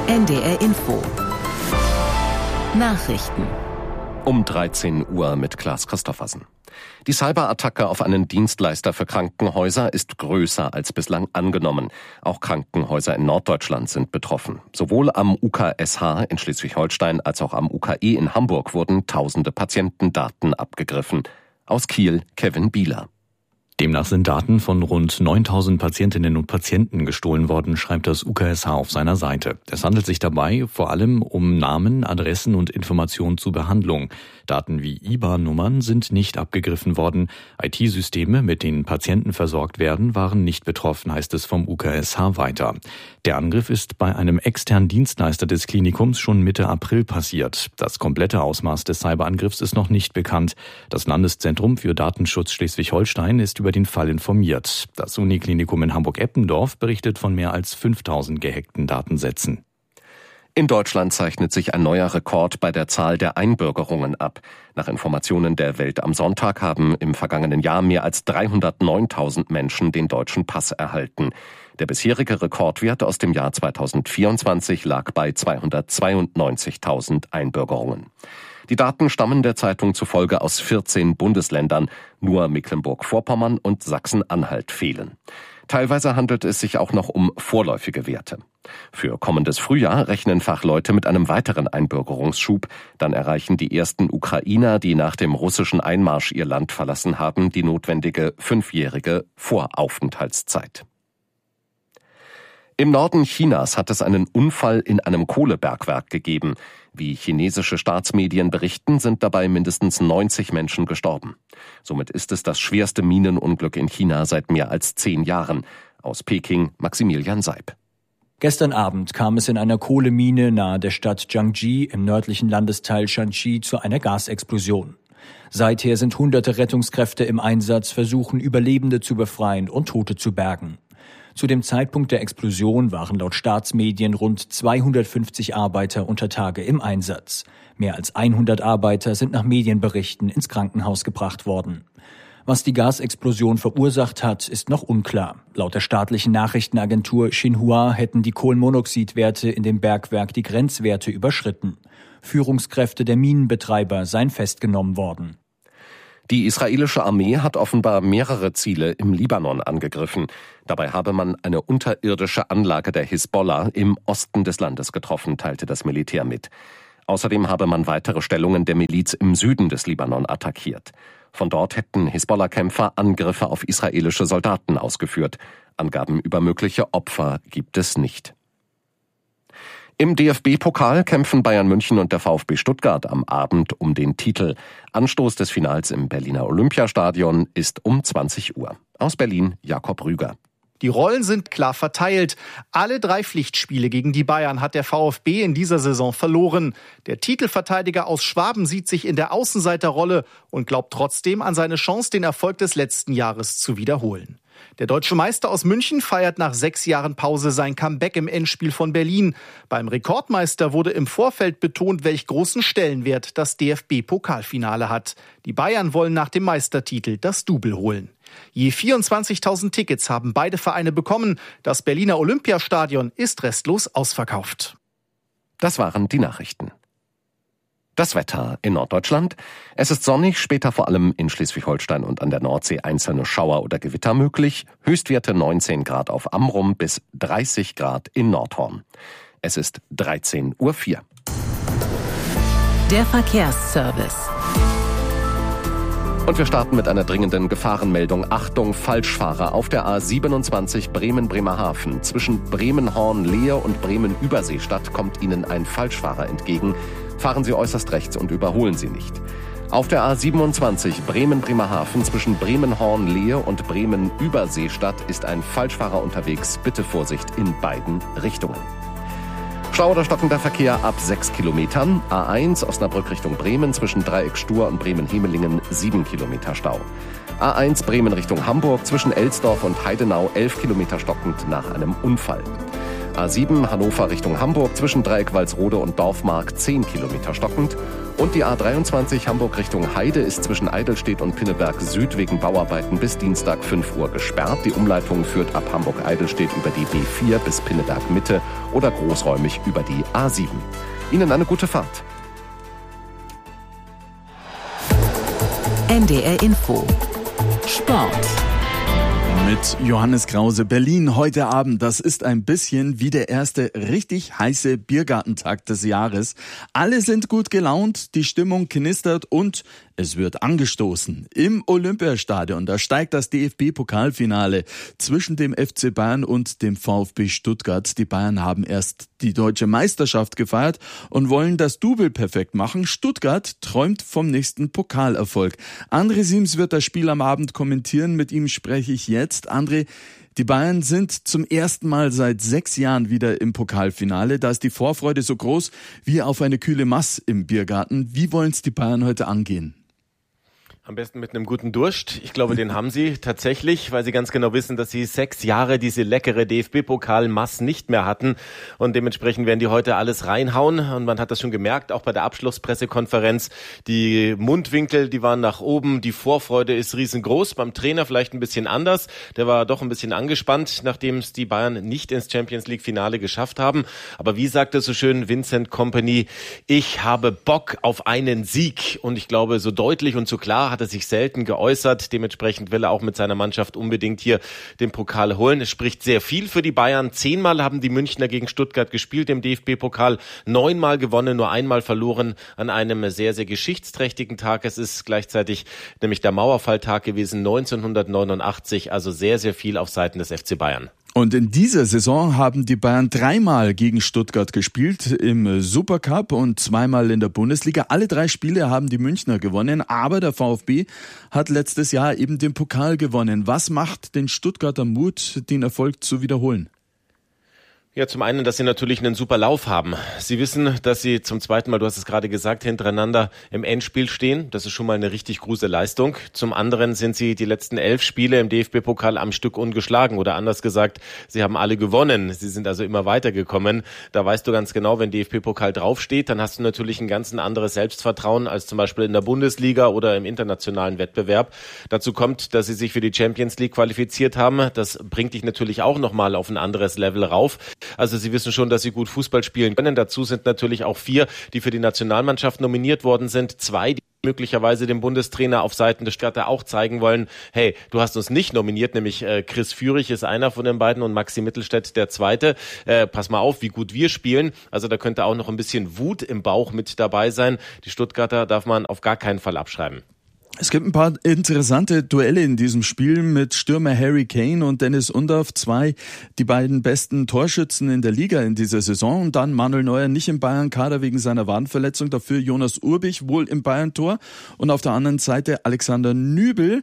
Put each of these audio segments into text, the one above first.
NDR Info. Nachrichten. Um 13 Uhr mit Klaas Christoffersen. Die Cyberattacke auf einen Dienstleister für Krankenhäuser ist größer als bislang angenommen. Auch Krankenhäuser in Norddeutschland sind betroffen. Sowohl am UKSH in Schleswig-Holstein als auch am UKE in Hamburg wurden tausende Patientendaten abgegriffen. Aus Kiel Kevin Bieler. Demnach sind Daten von rund 9.000 Patientinnen und Patienten gestohlen worden, schreibt das UKSH auf seiner Seite. Es handelt sich dabei vor allem um Namen, Adressen und Informationen zur Behandlung. Daten wie IBAN-Nummern sind nicht abgegriffen worden. IT-Systeme, mit denen Patienten versorgt werden, waren nicht betroffen, heißt es vom UKSH weiter. Der Angriff ist bei einem externen Dienstleister des Klinikums schon Mitte April passiert. Das komplette Ausmaß des Cyberangriffs ist noch nicht bekannt. Das Landeszentrum für Datenschutz Schleswig-Holstein ist über den Fall informiert. Das Uniklinikum in Hamburg-Eppendorf berichtet von mehr als 5.000 gehackten Datensätzen. In Deutschland zeichnet sich ein neuer Rekord bei der Zahl der Einbürgerungen ab. Nach Informationen der Welt am Sonntag haben im vergangenen Jahr mehr als 309.000 Menschen den deutschen Pass erhalten. Der bisherige Rekordwert aus dem Jahr 2024 lag bei 292.000 Einbürgerungen. Die Daten stammen der Zeitung zufolge aus 14 Bundesländern. Nur Mecklenburg-Vorpommern und Sachsen-Anhalt fehlen. Teilweise handelt es sich auch noch um vorläufige Werte. Für kommendes Frühjahr rechnen Fachleute mit einem weiteren Einbürgerungsschub. Dann erreichen die ersten Ukrainer, die nach dem russischen Einmarsch ihr Land verlassen haben, die notwendige 5-jährige Voraufenthaltszeit. Im Norden Chinas hat es einen Unfall in einem Kohlebergwerk gegeben. Wie chinesische Staatsmedien berichten, sind dabei mindestens 90 Menschen gestorben. Somit ist es das schwerste Minenunglück in China seit mehr als 10 Jahren. Aus Peking Maximilian Seib. Gestern Abend kam es in einer Kohlemine nahe der Stadt Jiangji im nördlichen Landesteil Shanxi zu einer Gasexplosion. Seither sind hunderte Rettungskräfte im Einsatz, versuchen Überlebende zu befreien und Tote zu bergen. Zu dem Zeitpunkt der Explosion waren laut Staatsmedien rund 250 Arbeiter unter Tage im Einsatz. Mehr als 100 Arbeiter sind nach Medienberichten ins Krankenhaus gebracht worden. Was die Gasexplosion verursacht hat, ist noch unklar. Laut der staatlichen Nachrichtenagentur Xinhua hätten die Kohlenmonoxidwerte in dem Bergwerk die Grenzwerte überschritten. Führungskräfte der Minenbetreiber seien festgenommen worden. Die israelische Armee hat offenbar mehrere Ziele im Libanon angegriffen. Dabei habe man eine unterirdische Anlage der Hisbollah im Osten des Landes getroffen, teilte das Militär mit. Außerdem habe man weitere Stellungen der Miliz im Süden des Libanon attackiert. Von dort hätten Hisbollah-Kämpfer Angriffe auf israelische Soldaten ausgeführt. Angaben über mögliche Opfer gibt es nicht. Im DFB-Pokal kämpfen Bayern München und der VfB Stuttgart am Abend um den Titel. Anstoß des Finals im Berliner Olympiastadion ist um 20 Uhr. Aus Berlin Jakob Rüger. Die Rollen sind klar verteilt. Alle 3 Pflichtspiele gegen die Bayern hat der VfB in dieser Saison verloren. Der Titelverteidiger aus Schwaben sieht sich in der Außenseiterrolle und glaubt trotzdem an seine Chance, den Erfolg des letzten Jahres zu wiederholen. Der deutsche Meister aus München feiert nach 6 Jahren Pause sein Comeback im Endspiel von Berlin. Beim Rekordmeister wurde im Vorfeld betont, welch großen Stellenwert das DFB-Pokalfinale hat. Die Bayern wollen nach dem Meistertitel das Double holen. Je 24.000 Tickets haben beide Vereine bekommen. Das Berliner Olympiastadion ist restlos ausverkauft. Das waren die Nachrichten. Das Wetter in Norddeutschland. Es ist sonnig, später vor allem in Schleswig-Holstein und an der Nordsee einzelne Schauer oder Gewitter möglich. Höchstwerte 19 Grad auf Amrum bis 30 Grad in Nordhorn. Es ist 13:04 Uhr. Der Verkehrsservice. Und wir starten mit einer dringenden Gefahrenmeldung. Achtung, Falschfahrer auf der A27 Bremen-Bremerhaven. Zwischen Bremen-Horn-Lehe und Bremen-Überseestadt kommt Ihnen ein Falschfahrer entgegen. Fahren Sie äußerst rechts und überholen Sie nicht. Auf der A27 Bremen-Bremerhaven zwischen Bremen-Horn-Lehe und Bremen-Überseestadt ist ein Falschfahrer unterwegs. Bitte Vorsicht in beiden Richtungen. Stau oder stockender Verkehr ab 6 Kilometern. A1 Osnabrück Richtung Bremen zwischen Dreieck Stur und Bremen-Hemelingen 7 Kilometer Stau. A1 Bremen Richtung Hamburg zwischen Elsdorf und Heidenau 11 Kilometer stockend nach einem Unfall. A7 Hannover Richtung Hamburg zwischen Dreieck Walsrode und Dorfmark 10 Kilometer stockend. Und die A23 Hamburg Richtung Heide ist zwischen Eidelstedt und Pinneberg Süd wegen Bauarbeiten bis Dienstag 5 Uhr gesperrt. Die Umleitung führt ab Hamburg-Eidelstedt über die B4 bis Pinneberg Mitte oder großräumig über die A7. Ihnen eine gute Fahrt. NDR Info. Sport. Mit Johannes Krause. Berlin heute Abend, das ist ein bisschen wie der erste richtig heiße Biergartentag des Jahres. Alle sind gut gelaunt, die Stimmung knistert und es wird angestoßen. Im Olympiastadion, da steigt das DFB-Pokalfinale zwischen dem FC Bayern und dem VfB Stuttgart. Die Bayern haben erst die deutsche Meisterschaft gefeiert und wollen das Double perfekt machen. Stuttgart träumt vom nächsten Pokalerfolg. André Siems wird das Spiel am Abend kommentieren. Mit ihm spreche ich jetzt. André, die Bayern sind zum ersten Mal seit 6 Jahren wieder im Pokalfinale. Da ist die Vorfreude so groß wie auf eine kühle Maß im Biergarten. Wie wollen es die Bayern heute angehen? Am besten mit einem guten Durst. Ich glaube, den haben sie tatsächlich, weil sie ganz genau wissen, dass sie 6 Jahre diese leckere DFB-Pokal-Maß nicht mehr hatten. Und dementsprechend werden die heute alles reinhauen. Und man hat das schon gemerkt, auch bei der Abschlusspressekonferenz. Die Mundwinkel, die waren nach oben. Die Vorfreude ist riesengroß. Beim Trainer vielleicht ein bisschen anders. Der war doch ein bisschen angespannt, nachdem es die Bayern nicht ins Champions-League-Finale geschafft haben. Aber wie sagte so schön Vincent Kompany, ich habe Bock auf einen Sieg. Und ich glaube, so deutlich und so klar hat er sich selten geäußert. Dementsprechend will er auch mit seiner Mannschaft unbedingt hier den Pokal holen. Es spricht sehr viel für die Bayern. 10-mal haben die Münchner gegen Stuttgart gespielt im DFB-Pokal. 9-mal gewonnen, nur 1-mal verloren an einem sehr, sehr geschichtsträchtigen Tag. Es ist gleichzeitig nämlich der Mauerfalltag gewesen, 1989. Also sehr, sehr viel auf Seiten des FC Bayern. Und in dieser Saison haben die Bayern 3-mal gegen Stuttgart gespielt, im Supercup und 2-mal in der Bundesliga. Alle 3 Spiele haben die Münchner gewonnen, aber der VfB hat letztes Jahr eben den Pokal gewonnen. Was macht den Stuttgarter Mut, den Erfolg zu wiederholen? Ja, zum einen, dass sie natürlich einen super Lauf haben. Sie wissen, dass sie zum zweiten Mal, du hast es gerade gesagt, hintereinander im Endspiel stehen. Das ist schon mal eine richtig große Leistung. Zum anderen sind sie die letzten 11 Spiele im DFB-Pokal am Stück ungeschlagen. Oder anders gesagt, sie haben alle gewonnen. Sie sind also immer weitergekommen. Da weißt du ganz genau, wenn DFB-Pokal draufsteht, dann hast du natürlich ein ganz anderes Selbstvertrauen als zum Beispiel in der Bundesliga oder im internationalen Wettbewerb. Dazu kommt, dass sie sich für die Champions League qualifiziert haben. Das bringt dich natürlich auch nochmal auf ein anderes Level rauf. Also sie wissen schon, dass sie gut Fußball spielen können. Dazu sind natürlich auch 4, die für die Nationalmannschaft nominiert worden sind. 2, die möglicherweise dem Bundestrainer auf Seiten des Stuttgarter auch zeigen wollen, hey, du hast uns nicht nominiert, nämlich Chris Führig ist einer von den beiden und Maxi Mittelstädt der zweite. Pass mal auf, wie gut wir spielen. Also da könnte auch noch ein bisschen Wut im Bauch mit dabei sein. Die Stuttgarter darf man auf gar keinen Fall abschreiben. Es gibt ein paar interessante Duelle in diesem Spiel mit Stürmer Harry Kane und Dennis Undaff, 2, die beiden besten Torschützen in der Liga in dieser Saison. Und dann Manuel Neuer nicht im Bayern-Kader wegen seiner Wadenverletzung, dafür Jonas Urbich wohl im Bayern-Tor. Und auf der anderen Seite Alexander Nübel,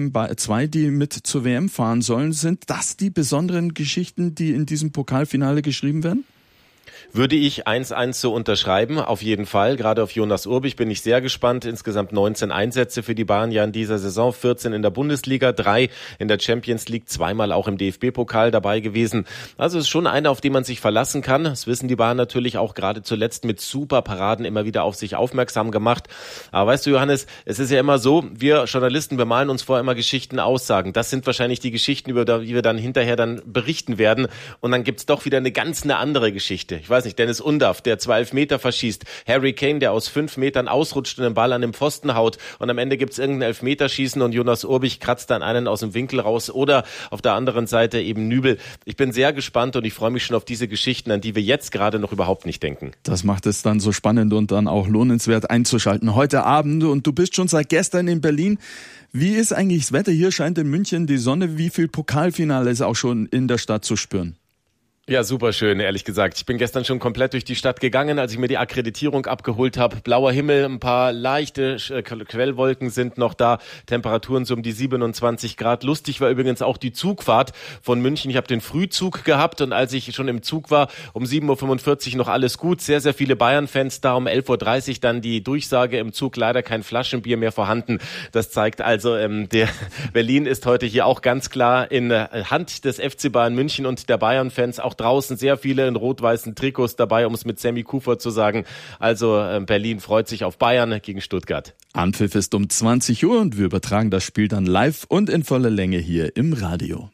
2, die mit zur WM fahren sollen. Sind das die besonderen Geschichten, die in diesem Pokalfinale geschrieben werden? Würde ich 1-1 so unterschreiben, auf jeden Fall. Gerade auf Jonas Urbich bin ich sehr gespannt. Insgesamt 19 Einsätze für die Bayern ja in dieser Saison, 14 in der Bundesliga, 3 in der Champions League, 2-mal auch im DFB-Pokal dabei gewesen. Also es ist schon einer, auf den man sich verlassen kann. Das wissen die Bayern natürlich auch gerade zuletzt mit super Paraden immer wieder auf sich aufmerksam gemacht. Aber weißt du, Johannes, es ist ja immer so, wir Journalisten, wir malen uns vorher immer Geschichten, Aussagen. Das sind wahrscheinlich die Geschichten, über die wir dann hinterher dann berichten werden. Und dann gibt's doch wieder eine andere Geschichte. Ich weiß nicht, Dennis Undaff, der 2 Elfmeter verschießt, Harry Kane, der aus 5 Metern ausrutscht und den Ball an den Pfosten haut und am Ende gibt's irgendein Elfmeterschießen und Jonas Urbich kratzt dann einen aus dem Winkel raus oder auf der anderen Seite eben Nübel. Ich bin sehr gespannt und ich freue mich schon auf diese Geschichten, an die wir jetzt gerade noch überhaupt nicht denken. Das macht es dann so spannend und dann auch lohnenswert einzuschalten heute Abend. Und du bist schon seit gestern in Berlin. Wie ist eigentlich das Wetter? Hier scheint in München die Sonne. Wie viel Pokalfinale ist auch schon in der Stadt zu spüren? Ja, super schön, ehrlich gesagt. Ich bin gestern schon komplett durch die Stadt gegangen, als ich mir die Akkreditierung abgeholt habe. Blauer Himmel, ein paar leichte Quellwolken sind noch da. Temperaturen so um die 27 Grad. Lustig war übrigens auch die Zugfahrt von München. Ich habe den Frühzug gehabt und als ich schon im Zug war, um 7.45 Uhr noch alles gut. Sehr, sehr viele Bayern-Fans da. Um 11.30 Uhr dann die Durchsage im Zug, leider kein Flaschenbier mehr vorhanden. Das zeigt also, der Berlin ist heute hier auch ganz klar in Hand des FC Bayern München und der Bayern-Fans. Auch draußen sehr viele in rot-weißen Trikots dabei, um es mit Sammy Kufer zu sagen. Also Berlin freut sich auf Bayern gegen Stuttgart. Anpfiff ist um 20 Uhr und wir übertragen das Spiel dann live und in voller Länge hier im Radio.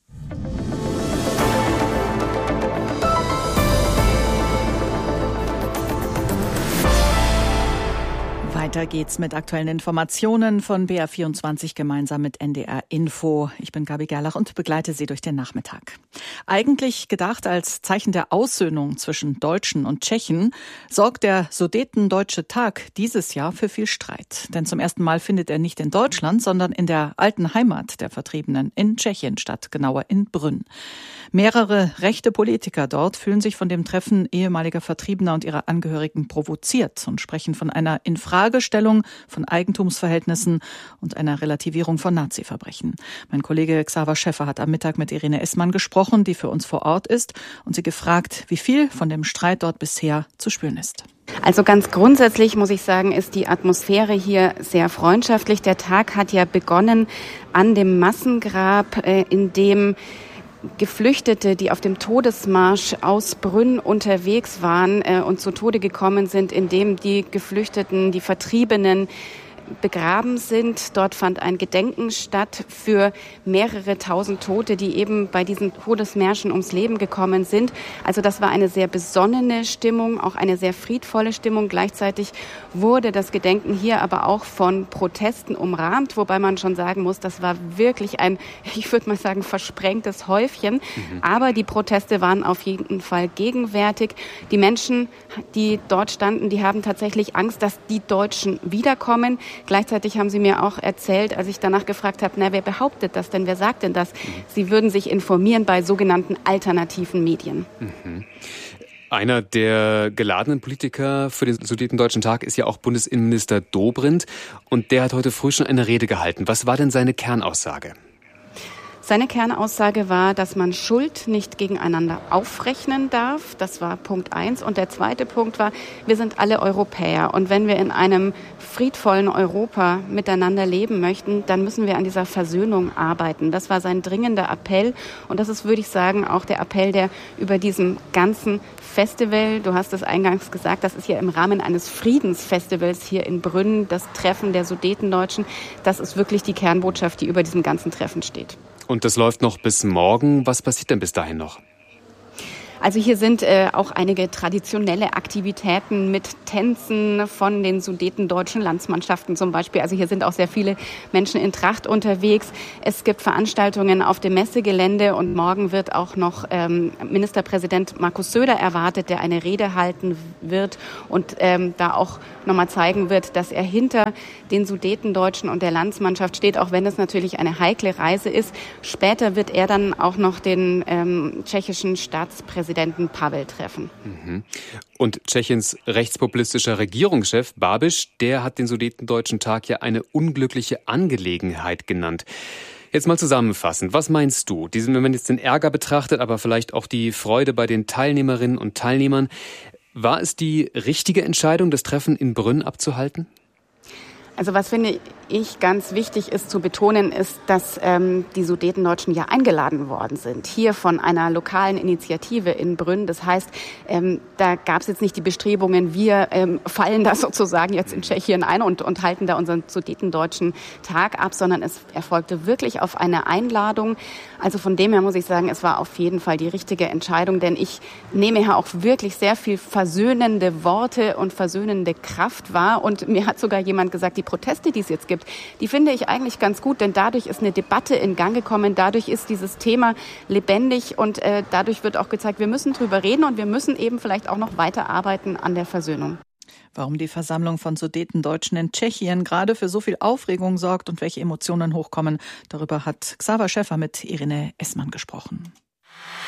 Weiter geht's mit aktuellen Informationen von BR24 gemeinsam mit NDR Info. Ich bin Gabi Gerlach und begleite Sie durch den Nachmittag. Eigentlich gedacht als Zeichen der Aussöhnung zwischen Deutschen und Tschechen, sorgt der Sudetendeutsche Tag dieses Jahr für viel Streit. Denn zum ersten Mal findet er nicht in Deutschland, sondern in der alten Heimat der Vertriebenen in Tschechien statt, genauer in Brünn. Mehrere rechte Politiker dort fühlen sich von dem Treffen ehemaliger Vertriebener und ihrer Angehörigen provoziert und sprechen von einer Infragestellung von Eigentumsverhältnissen und einer Relativierung von Nazi-Verbrechen. Mein Kollege Xaver Schäffer hat am Mittag mit Irene Essmann gesprochen, die für uns vor Ort ist, und sie gefragt, wie viel von dem Streit dort bisher zu spüren ist. Also ganz grundsätzlich muss ich sagen, ist die Atmosphäre hier sehr freundschaftlich. Der Tag hat ja begonnen an dem Massengrab, in dem Geflüchtete, die auf dem Todesmarsch aus Brünn unterwegs waren und zu Tode gekommen sind, in dem die Geflüchteten, die Vertriebenen begraben sind. Dort fand ein Gedenken statt für mehrere tausend Tote, die eben bei diesen Todesmärschen ums Leben gekommen sind. Also das war eine sehr besonnene Stimmung, auch eine sehr friedvolle Stimmung. Gleichzeitig wurde das Gedenken hier aber auch von Protesten umrahmt, wobei man schon sagen muss, das war wirklich ein, ich würde mal sagen, versprengtes Häufchen. Aber die Proteste waren auf jeden Fall gegenwärtig. Die Menschen, die dort standen, die haben tatsächlich Angst, dass die Deutschen wiederkommen. Gleichzeitig haben sie mir auch erzählt, als ich danach gefragt habe, wer behauptet das denn, wer sagt denn das? Sie würden sich informieren bei sogenannten alternativen Medien. Einer der geladenen Politiker für den Sudetendeutschen Tag ist ja auch Bundesinnenminister Dobrindt. Und der hat heute früh schon eine Rede gehalten. Was war denn seine Kernaussage? Seine Kernaussage war, dass man Schuld nicht gegeneinander aufrechnen darf. Das war Punkt 1. Und der zweite Punkt war, wir sind alle Europäer. Und wenn wir in einem friedvollen Europa miteinander leben möchten, dann müssen wir an dieser Versöhnung arbeiten. Das war sein dringender Appell. Und das ist, würde ich sagen, auch der Appell, der über diesem ganzen Festival, du hast es eingangs gesagt, das ist ja im Rahmen eines Friedensfestivals hier in Brünn, das Treffen der Sudetendeutschen. Das ist wirklich die Kernbotschaft, die über diesem ganzen Treffen steht. Und das läuft noch bis morgen. Was passiert denn bis dahin noch? Also hier sind auch einige traditionelle Aktivitäten mit Tänzen von den sudetendeutschen Landsmannschaften zum Beispiel. Also hier sind auch sehr viele Menschen in Tracht unterwegs. Es gibt Veranstaltungen auf dem Messegelände und morgen wird auch noch Ministerpräsident Markus Söder erwartet, der eine Rede halten wird und da auch nochmal zeigen wird, dass er hinter den Sudetendeutschen und der Landsmannschaft steht, auch wenn es natürlich eine heikle Reise ist. Später wird er dann auch noch den tschechischen Staatspräsidenten Pavel treffen. Und Tschechiens rechtspopulistischer Regierungschef Babiš, der hat den Sudetendeutschen Tag ja eine unglückliche Angelegenheit genannt. Jetzt mal zusammenfassend, was meinst du? Wenn man jetzt den Ärger betrachtet, aber vielleicht auch die Freude bei den Teilnehmerinnen und Teilnehmern, war es die richtige Entscheidung, das Treffen in Brünn abzuhalten? Also was finde ich ganz wichtig ist zu betonen, ist, dass die Sudetendeutschen ja eingeladen worden sind. Hier von einer lokalen Initiative in Brünn. Das heißt, da gab es jetzt nicht die Bestrebungen, wir fallen da sozusagen jetzt in Tschechien ein und halten da unseren Sudetendeutschen Tag ab, sondern es erfolgte wirklich auf eine Einladung. Also von dem her muss ich sagen, es war auf jeden Fall die richtige Entscheidung, denn ich nehme hier auch wirklich sehr viel versöhnende Worte und versöhnende Kraft wahr. Und mir hat sogar jemand gesagt, die Proteste, die es jetzt gibt, die finde ich eigentlich ganz gut, denn dadurch ist eine Debatte in Gang gekommen, dadurch ist dieses Thema lebendig und dadurch wird auch gezeigt, wir müssen drüber reden und wir müssen eben vielleicht auch noch weiter arbeiten an der Versöhnung. Warum die Versammlung von Sudetendeutschen in Tschechien gerade für so viel Aufregung sorgt und welche Emotionen hochkommen, darüber hat Xaver Schäffer mit Irene Essmann gesprochen.